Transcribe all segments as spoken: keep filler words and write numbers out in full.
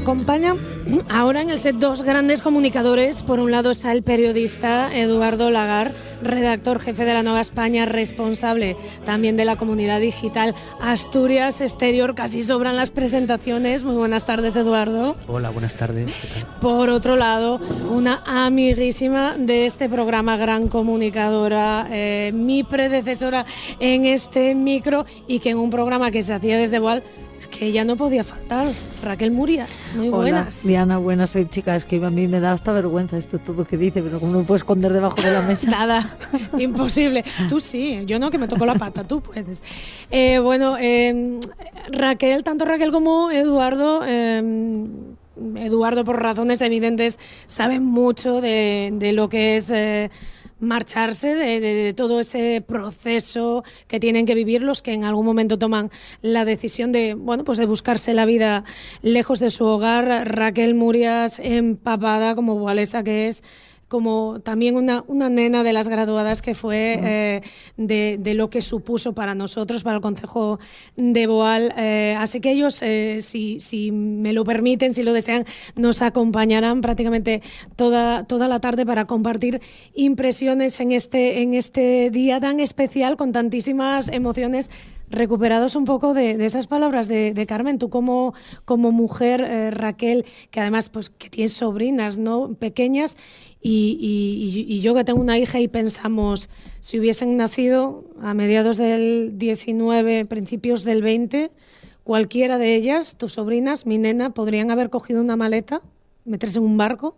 acompañan ahora en el set dos grandes comunicadores. Por un lado está el periodista Eduardo Lagar, redactor jefe de La Nueva España, responsable también de la comunidad digital Asturias Exterior. Casi sobran las presentaciones. Muy buenas tardes, Eduardo. Hola, buenas tardes. ¿Qué tal? Por otro lado, una amiguísima de este programa, gran comunicadora, eh, mi predecesora en este micro, y que en un programa que se hacía desde Boal, que ya no podía faltar, Raquel Murias. Muy buenas. Hola, Diana, buenas. Soy chica, es que a mí me da hasta vergüenza esto todo que dice, pero como no me puedo esconder debajo de la mesa. Nada, imposible. Tú sí, yo no, que me tocó la pata, tú puedes. Eh, bueno, eh, Raquel, tanto Raquel como Eduardo, eh, Eduardo por razones evidentes, saben mucho de, de lo que es... Eh, marcharse de, de, de todo ese proceso que tienen que vivir los que en algún momento toman la decisión de, bueno, pues de buscarse la vida lejos de su hogar. Raquel Murias, empapada como boalesa que es, como también una, una nena de las graduadas que fue, eh, de, de lo que supuso para nosotros, para el Concejo de Boal. Eh, así que ellos, eh, si, si me lo permiten, si lo desean, nos acompañarán prácticamente toda, toda la tarde para compartir impresiones en este, en este día tan especial, con tantísimas emociones, recuperados un poco de, de esas palabras de, de Carmen. Tú como, como mujer, eh, Raquel, que además pues que tienes sobrinas, ¿no?, pequeñas, y, y, y yo que tengo una hija, y pensamos, si hubiesen nacido a mediados del diecinueve, principios del veinte, cualquiera de ellas, tus sobrinas, mi nena, podrían haber cogido una maleta, meterse en un barco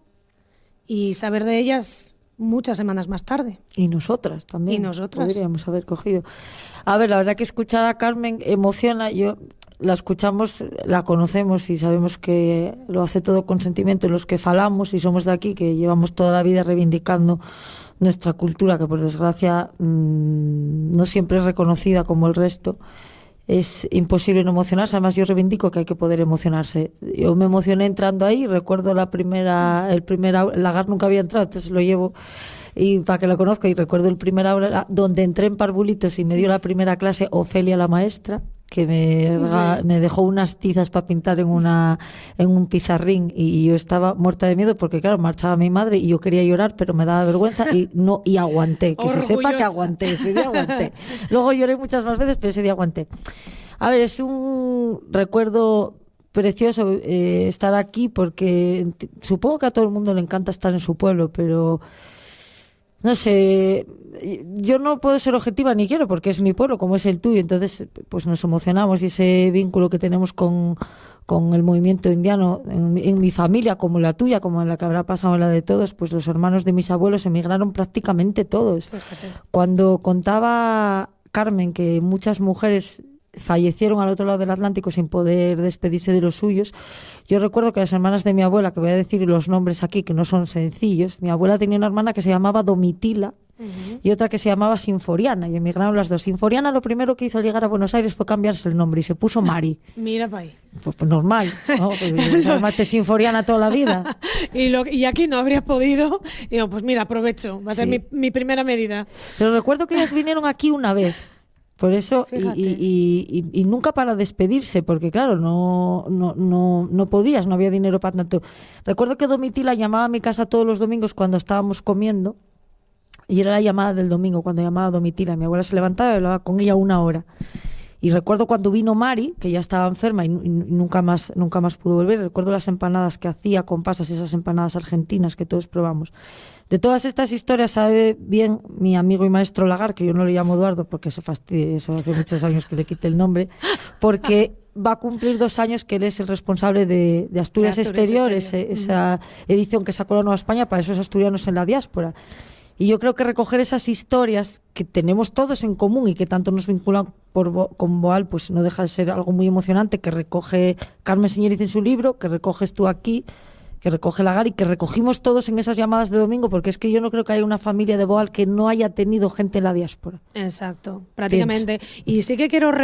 y saber de ellas muchas semanas más tarde. Y nosotras también. Y nosotras. Podríamos haber cogido. A ver, la verdad que escuchar a Carmen emociona. Yo la escuchamos, la conocemos y sabemos que lo hace todo con sentimiento. Los que falamos y somos de aquí, que llevamos toda la vida reivindicando nuestra cultura, que por desgracia mmm, no siempre es reconocida como el resto, es imposible no emocionarse. Además, yo reivindico que hay que poder emocionarse. Yo me emocioné entrando ahí. Recuerdo la primera, el primer Lagar nunca había entrado, entonces lo llevo y para que lo conozca. Y recuerdo el primer aula donde entré en Parvulitos y me dio la primera clase Ofelia, la maestra, que me, sí. me dejó unas tizas para pintar en una en un pizarrín, y yo estaba muerta de miedo porque claro, marchaba mi madre y yo quería llorar, pero me daba vergüenza y no y aguanté, que Orgullosa. Se sepa que aguanté, ese día aguanté. Luego lloré muchas más veces, pero ese día aguanté. A ver, es un recuerdo precioso eh, estar aquí, porque supongo que a todo el mundo le encanta estar en su pueblo, pero no sé, yo no puedo ser objetiva ni quiero, porque es mi pueblo como es el tuyo, entonces pues nos emocionamos, y ese vínculo que tenemos con, con el movimiento indiano en, en mi familia, como la tuya, como en la que habrá pasado en la de todos, pues los hermanos de mis abuelos emigraron prácticamente todos. Fíjate. Cuando contaba Carmen que muchas mujeres fallecieron al otro lado del Atlántico sin poder despedirse de los suyos, yo recuerdo que las hermanas de mi abuela, que voy a decir los nombres aquí que no son sencillos, mi abuela tenía una hermana que se llamaba Domitila, uh-huh, y otra que se llamaba Sinforiana, y emigraron las dos. Sinforiana lo primero que hizo al llegar a Buenos Aires fue cambiarse el nombre y se puso Mari. Mira para ahí. Pues, pues normal, ¿no? Pues, además te Sinforiana toda la vida. y, lo, y aquí no habría podido. Digo, pues mira, aprovecho, va a ser sí. mi, mi primera medida. Pero recuerdo que ellas vinieron aquí una vez. Por eso, y, y, y, y nunca para despedirse, porque claro, no, no, no, no podías, no había dinero para tanto. Recuerdo que Domitila llamaba a mi casa todos los domingos cuando estábamos comiendo, y era la llamada del domingo, cuando llamaba a Domitila. Mi abuela se levantaba y hablaba con ella una hora. Y recuerdo cuando vino Mari, que ya estaba enferma y, y nunca más nunca más pudo volver. Recuerdo las empanadas que hacía con pasas, esas empanadas argentinas que todos probamos. De todas estas historias sabe bien mi amigo y maestro Lagar, que yo no le llamo Eduardo porque se fastidia, eso hace muchos años que le quite el nombre, porque va a cumplir dos años que él es el responsable de, de Asturias, de Asturias Exterior, Exterior. Ese, esa edición que sacó la Nueva España para esos asturianos en la diáspora. Y yo creo que recoger esas historias que tenemos todos en común y que tanto nos vinculan por, con Boal, pues no deja de ser algo muy emocionante, que recoge Carmen Señoriz en su libro, que recoges tú aquí, que recoge Lagar y que recogimos todos en esas llamadas de domingo, porque es que yo no creo que haya una familia de Boal que no haya tenido gente en la diáspora. Exacto, prácticamente. Pienso. Y sí que quiero